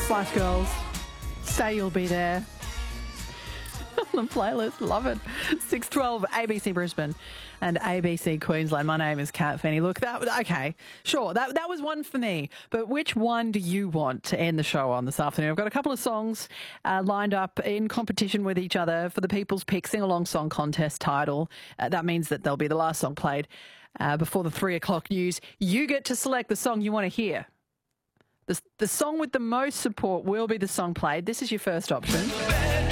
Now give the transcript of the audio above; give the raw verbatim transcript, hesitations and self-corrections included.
Spice Girls, Say You'll Be There. On the playlist, love it. six twelve A B C Brisbane and A B C Queensland. My name is Kat Fenny. Look, that okay, sure, that that was one for me. But which one do you want to end the show on this afternoon? I've got a couple of songs uh, lined up in competition with each other for the People's Pick Sing-Along Song Contest title. Uh, that means that they'll be the last song played uh, before the three o'clock news. You get to select the song you want to hear. The, the song with the most support will be the song played. This is your first option.